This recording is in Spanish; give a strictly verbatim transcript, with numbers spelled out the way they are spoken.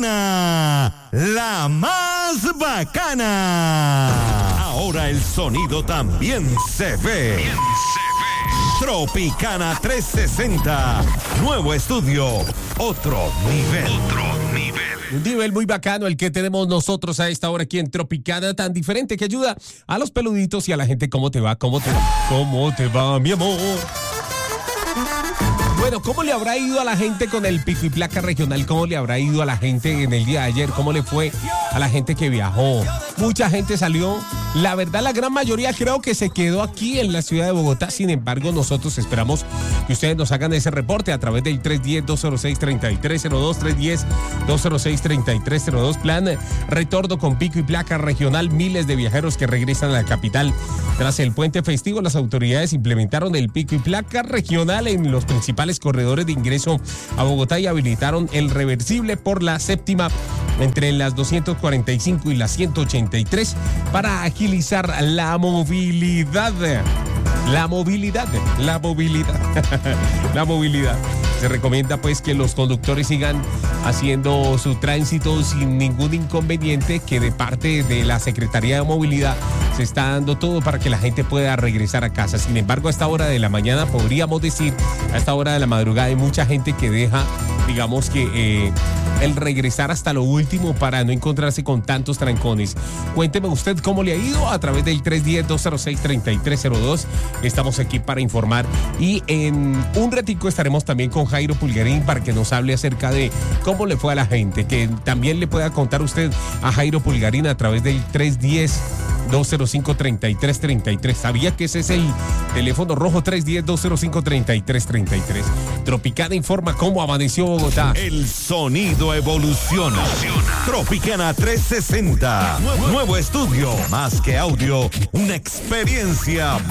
Tropicana, la más bacana. Ahora el sonido también se ve. Bien se ve. Tropicana trescientos sesenta, nuevo estudio, otro nivel. Otro nivel. Un nivel muy bacano el que tenemos nosotros a esta hora aquí en Tropicana, tan diferente que ayuda a los peluditos y a la gente. ¿Cómo te va? ¿Cómo te va? ¿Cómo te va, mi amor? Bueno, ¿cómo le habrá ido a la gente con el pico y placa regional? ¿Cómo le habrá ido a la gente en el día de ayer? ¿Cómo le fue a la gente que viajó? Mucha gente salió. La verdad, la gran mayoría creo que se quedó aquí en la ciudad de Bogotá. Sin embargo, nosotros esperamos que ustedes nos hagan ese reporte a través del tres uno cero, dos cero seis, tres tres cero dos, tres uno cero, dos cero seis, tres tres cero dos. Plan retorno con pico y placa regional. Miles de viajeros que regresan a la capital. Tras el puente festivo, las autoridades implementaron el pico y placa regional en los principales corredores de ingreso a Bogotá y habilitaron el reversible por la séptima entre las doscientos cuarenta y cinco y las ciento ochenta y tres para agilizar la movilidad. La movilidad, la movilidad, la movilidad. Se recomienda pues que los conductores sigan haciendo su tránsito sin ningún inconveniente, que de parte de la Secretaría de Movilidad se está dando todo para que la gente pueda regresar a casa. Sin embargo, a esta hora de la mañana, podríamos decir, a esta hora de la madrugada, hay mucha gente que deja, digamos que eh, el regresar hasta lo último para no encontrarse con tantos trancones. Cuénteme usted cómo le ha ido a través del tres uno cero, dos cero seis, tres tres cero dos. Estamos aquí para informar y en un ratico estaremos también con Jairo Pulgarín para que nos hable acerca de cómo le fue a la gente, que también le pueda contar usted a Jairo Pulgarín a través del tres uno cero, dos cero cinco, tres tres tres tres. ¿Sabía que ese es el teléfono rojo? Tres uno cero, dos cero cinco, tres tres tres tres. Tropicana informa cómo amaneció Bogotá. El sonido evoluciona. Tropicana trescientos sesenta. Nuevo, nuevo estudio. Más que audio, una experiencia